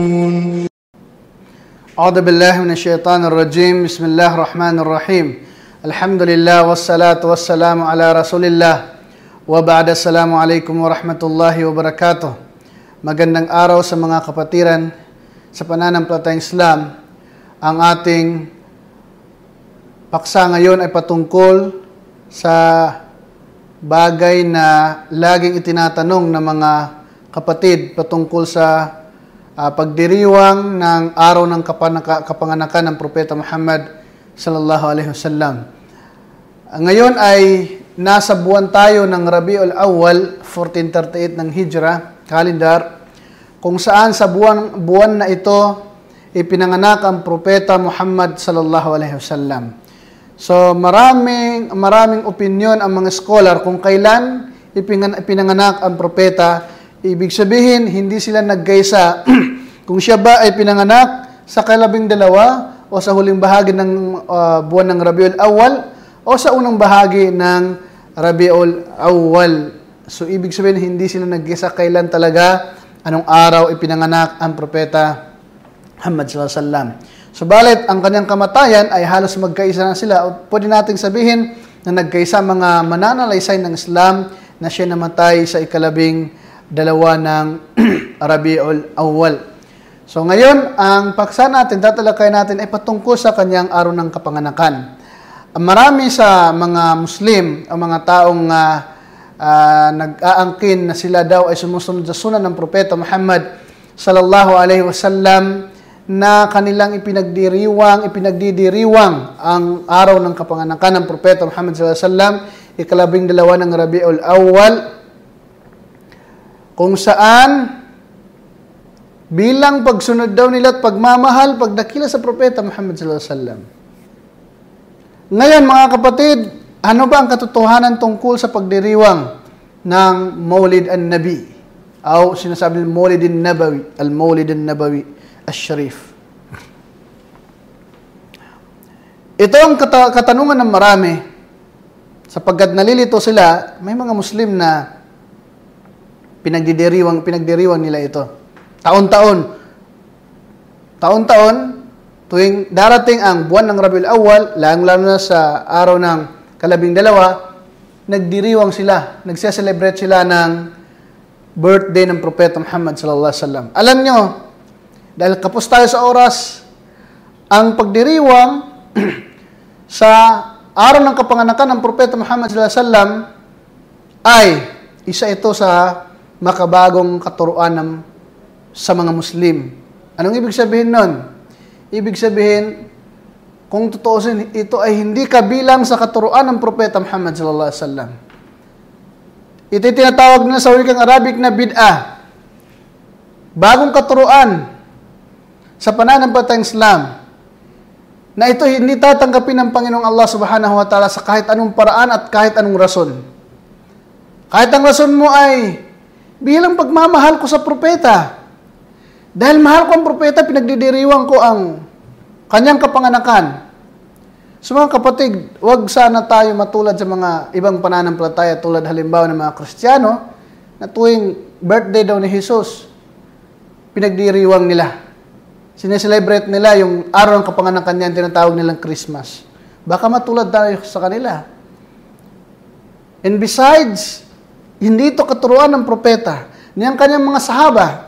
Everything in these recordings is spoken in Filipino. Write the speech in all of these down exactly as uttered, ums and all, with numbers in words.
أعوذ بالله من الشيطان الرجيم بسم الله الرحمن الرحيم الحمد لله والصلاة والسلام على رسول الله وبعد السلام عليكم ورحمة الله وبركاته. Magandang araw sa mga kapatiran sa pananampalatayang Islam. Ang ating paksa ngayon ay patungkol sa bagay na laging itinatanong ng mga kapatid patungkol sa Uh, pagdiriwang ng araw ng kapanaka, kapanganakan ng Propeta Muhammad sallallahu alaihi wasallam. Uh, ngayon ay nasa buwan tayo ng Rabiul Awwal fourteen thirty-eight ng Hijrah calendar, kung saan sa buwan, buwan na ito ipinanganak ang Propeta Muhammad sallallahu alaihi wasallam. So maraming maraming opinion ang mga scholar kung kailan ipinanganak ang propeta. Ibig sabihin, hindi sila nagkaisa kung siya ba ay pinanganak sa kalabing dalawa o sa huling bahagi ng uh, buwan ng Rabiul Awwal o sa unang bahagi ng Rabiul Awwal. So, ibig sabihin, hindi sila nagkaisa kailan talaga, anong araw ipinanganak ang propeta Muhammad sallallahu alaihi wasallam. Subalit, ang kanyang kamatayan ay halos magkaisa na sila. O pwede nating sabihin na nagkaisa mga mananalaysay ng Islam na siya namatay sa ikalabing dalawa ng Rabiul Awwal. So ngayon, ang paksa natin, tatalakay natin ay patungkol sa kanyang araw ng kapanganakan. Marami sa mga Muslim, ang mga taong uh, uh, nag-aangkin na sila daw ay sumusunod sa sunan ng Propeta Muhammad sallallahu alaihi wasallam na kanilang ipinagdiriwang, ipinagdidiriwang ang araw ng kapanganakan ng Propeta Muhammad sallallahu alaihi wasallam, ikalabing dalawa ng Rabiul Awwal, kung saan bilang pagsunod daw nila at pagmamahal, pagdakila sa Propeta Muhammad sallallahu alaihi wasallam. Ngayon mga kapatid, ano ba ang katotohanan tungkol sa pagdiriwang ng Maulid an-Nabi? O sinasabi ng Maulid an-Nabawi, al-Maulid an-Nabawi al-Sharif. Ito ang kat- katanungan ng marami sapagkat nalilito sila, may mga Muslim na pinagdidiriwang pinagdiriwang nila ito. Taon-taon. Taon-taon, tuwing darating ang buwan ng Rabiul Awwal, lalong-lalo na sa araw ng kalabing dalawa, nagdiriwang sila, nagse-celebrate sila ng birthday ng Propeta Muhammad sallallahu alaihi wasallam. Alam nyo, dahil kapos tayo sa oras, ang pagdiriwang sa araw ng kapanganakan ng Propeta Muhammad sallallahu alaihi wasallam ay isa ito sa makabagong katuruan ng, sa mga Muslim. Anong ibig sabihin nun? Ibig sabihin, kung tutuusin, ito ay hindi kabilang sa katuruan ng Propeta Muhammad sallallahu alaihi wasallam. Ito ay tinatawag nila sa wikang Arabic na bid'ah. Bagong katuruan sa pananampalatayang Islam na ito hindi tatanggapin ng Panginoong Allah subhanahu wa ta'ala sa kahit anong paraan at kahit anong rason. Kahit ang rason mo ay bilang pagmamahal ko sa propeta. Dahil mahal ko ang propeta, pinagdidiriwang ko ang kanyang kapanganakan. So mga kapatid, huwag sana tayo matulad sa mga ibang pananampalataya tulad halimbawa ng mga Kristiyano na tuwing birthday daw ni Jesus, pinagdiriwang nila. Sineselebrate nila yung araw ng kapanganakan niya, tinatawag nilang Christmas. Baka matulad tayo sa kanila. And besides, hindi ito katuruan ng propeta, niyang kanyang mga sahaba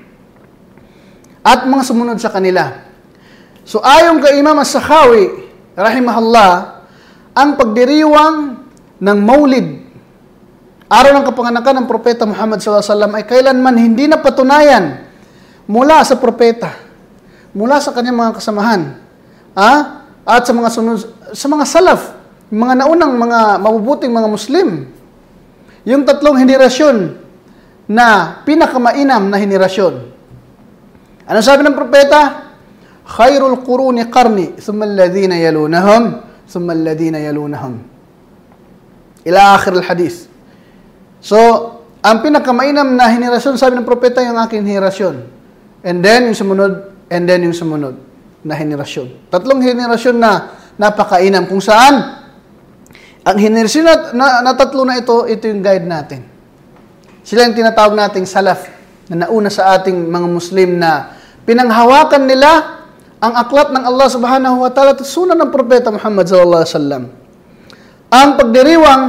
at mga sumunod sa kanila. So ayon kay Imam As-Sakhawi, rahimahullah, ang pagdiriwang ng Maulid, araw ng kapanganakan ng Propeta Muhammad sallallahu alaihi wasallam, ay kailanman hindi na patunayan mula sa propeta, mula sa kanyang mga kasamahan, ah, at sa mga sunod, sa mga salaf, mga naunang mga mabubuting mga Muslim. Yung tatlong henerasyon na pinakamainam na henerasyon. Ano sabi ng propeta? Khairul quruni qarni, thumma alladhina yalunahum, thumma alladhina yalunahum. Ila akhir al-hadith. So, ang pinakamainam na henerasyon, sabi ng propeta, yung aking henerasyon. And then, yung sumunod, and then yung sumunod na henerasyon. Tatlong henerasyon na napakainam. Kung saan, ang henerasyon na, na, na tatlo na ito, ito yung guide natin. Sila yung tinatawag nating salaf na nauna sa ating mga Muslim na pinanghawakan nila ang aklat ng Allah subhanahu wa ta'ala at sunan ng Propeta Muhammad sallallahu alaihi wasallam. Ang pagdiriwang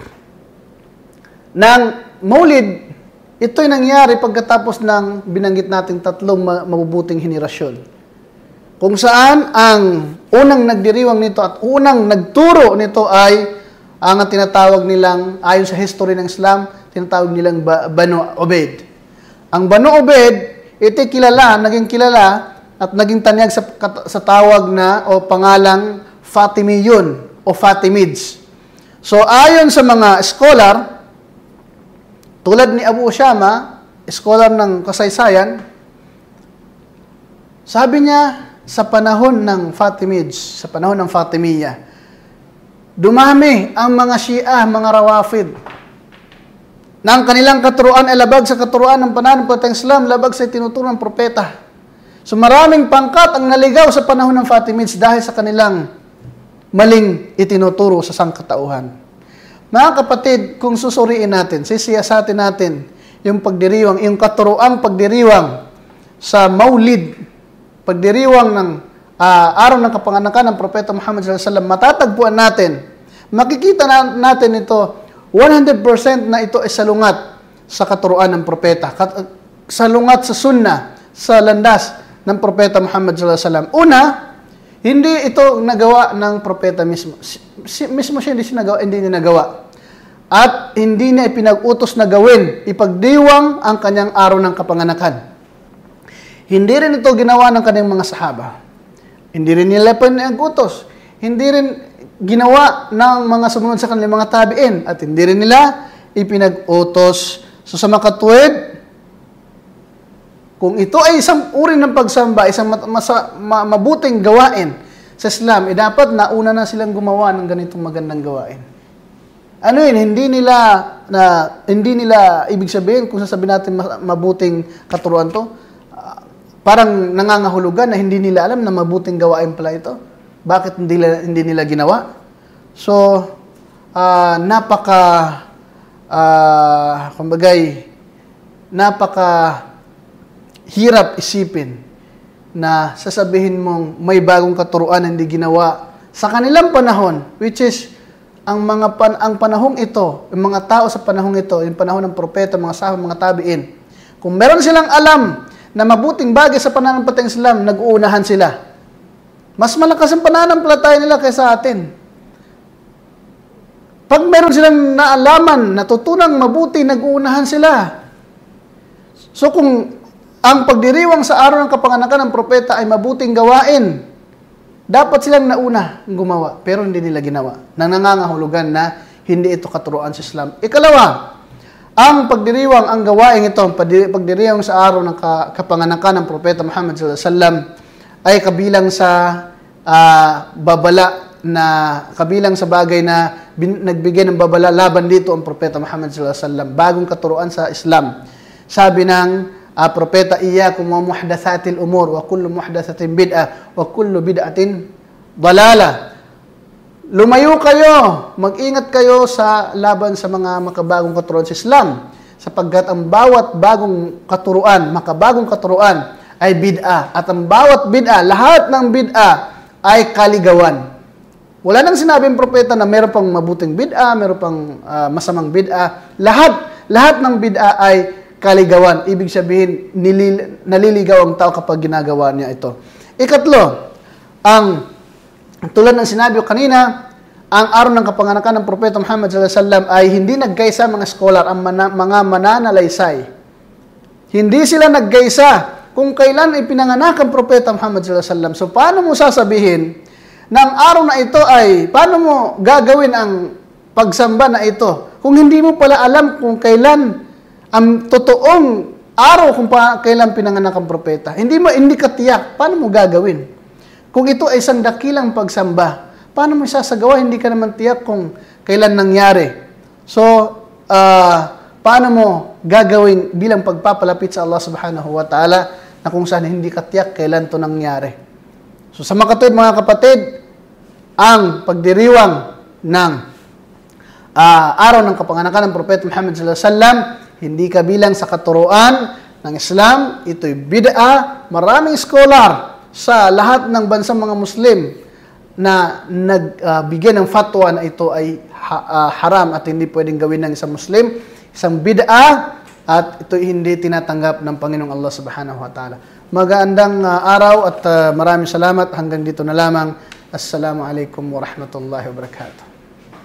ng Maulid, ito'y nangyari pagkatapos ng binanggit nating tatlong mabubuting henerasyon. Kung saan ang unang nagdiriwang nito at unang nagturo nito ay ang tinatawag nilang, ayon sa history ng Islam, tinatawag nilang Banu Ubaid. Ang Banu Ubaid, ito'y kilala, naging kilala at naging tanyag sa, sa tawag na o pangalang Fatimiyun o Fatimids. So ayon sa mga scholar, tulad ni Abu Ushama, scholar ng kasaysayan, sabi niya, sa panahon ng Fatimids, sa panahon ng Fatimiyya, dumami ang mga Shia, mga Rawafid, na ang kanilang katuruan ay labag sa katuruan ng pananampalatayang Islam, labag sa tinuturo ng propeta. So maraming pangkat ang naligaw sa panahon ng Fatimids dahil sa kanilang maling itinuturo sa sangkatauhan. Mga kapatid, kung susuriin natin, sisiyasatin natin yung pagdiriwang, yung katuroang pagdiriwang sa Maulid, pagdiriwang ng uh, araw ng kapanganakan ng Propeta Muhammad sallallahu alaihi wasallam, matatagpuan natin, makikita na, natin ito, one hundred percent na ito ay salungat sa katuroan ng Propeta, salungat sa sunnah, sa landas ng Propeta Muhammad sallallahu alaihi wasallam. Una, hindi ito nagawa ng propeta mismo. Si, mismo siya hindi siya nagawa, hindi niya nagawa. At hindi niya ipinag-utos na gawin, ipagdiwang ang kanyang araw ng kapanganakan. Hindi rin ito ginawa ng kanyang mga sahaba. Hindi rin nila pinag-utos. Hindi rin ginawa ng mga sumunod sa kanilang mga tabiin. At hindi rin nila ipinag-utos. So sa makatuwid, kung ito ay isang uri ng pagsamba, isang masa, ma, mabuting gawain sa Islam, eh dapat nauna na silang gumawa ng ganitong magandang gawain. Ano yun, hindi nila, na, hindi nila ibig sabihin, kung sasabihin natin mabuting katuruan to, uh, parang nangangahulugan na hindi nila alam na mabuting gawain pala ito. Bakit hindi nila, hindi nila ginawa? So, uh, napaka, uh, kumbagay, napaka, hirap isipin na sasabihin mong may bagong katuruan na hindi ginawa sa kanilang panahon, which is ang mga pan, ang panahong ito, yung mga tao sa panahong ito, yung panahon ng propeta, mga sahaba, mga tabiin. Kung meron silang alam na mabuting bagay sa pananampalatayang Islam, nag-uunahan sila. Mas malakas ang pananampalataya nila kaysa atin. Pag meron silang naalaman, natutunang mabuti, nag-uunahan sila. So kung ang pagdiriwang sa araw ng kapanganakan ng propeta ay mabuting gawain, dapat silang nauna gumawa, pero hindi nila ginawa. Nang nangangahulugan na hindi ito katuruan sa Islam. Ikalawa, ang pagdiriwang, ang gawain ito, pagdiriwang sa araw ng kapanganakan ng propeta Muhammad sallallahu alaihi wasallam ay kabilang sa uh, babala na, kabilang sa bagay na bin, nagbigay ng babala laban dito ang propeta Muhammad sallallahu alaihi wasallam, bagong katuruan sa Islam. Sabi ng Uh, propeta, iyyakum wa muhdatsatil umur wa kullu muhdatsatin bid'ah wa kullu bid'atin dalalah. Lumayo kayo, mag-ingat kayo sa laban sa mga makabagong katuruan sa Islam, sapagkat ang bawat bagong katuruan, makabagong katuruan ay bid'ah, at ang bawat bid'ah, lahat ng bid'ah ay kaligawan. Wala nang sinabing propeta na meron pang mabuting bid'ah, meron pang uh, masamang bid'ah. Lahat, lahat ng bid'ah ay kaligawan. Ibig sabihin, nilil, naliligaw ang tao kapag ginagawa niya ito. Ikatlo, ang tulad ng sinabi ko kanina, ang araw ng kapanganakan ng Propeta Muhammad sallallahu alaihi wasallam ay hindi nagkaisa mga scholar, ang mana, mga mananalaysay. Hindi sila nagkaisa kung kailan ipinanganak ang Propeta Muhammad sallallahu alaihi wasallam. So, paano mo sasabihin na ang araw na ito ay, paano mo gagawin ang pagsamba na ito kung hindi mo pala alam kung kailan ang totoong araw kung pa, kailan pinanganak ang propeta. Hindi mo, hindi ka tiyak. Paano mo gagawin? Kung ito ay isang dakilang pagsamba, paano mo sasagawa? Hindi ka naman tiyak kung kailan nangyari. So, uh, paano mo gagawin bilang pagpapalapit sa Allah subhanahu wa ta'ala na kung saan hindi ka tiyak kailan ito nangyari? So, sa makatid, mga kapatid, ang pagdiriwang ng uh, araw ng kapanganakan ng Propeta Muhammad sallallahu alaihi wasallam hindi kabilang sa katuruan ng Islam, ito'y bid'a. Maraming scholar sa lahat ng bansang mga Muslim na nagbigay uh, ng fatwa na ito ay ha, uh, haram at hindi pwedeng gawin ng isang Muslim, isang bid'a, at ito hindi tinatanggap ng Panginoong Allah Subhanahu wa Ta'ala. Magandang uh, araw at uh, maraming salamat. Hanggang dito na lamang. Assalamu alaikum wa rahmatullahi wa barakatuh.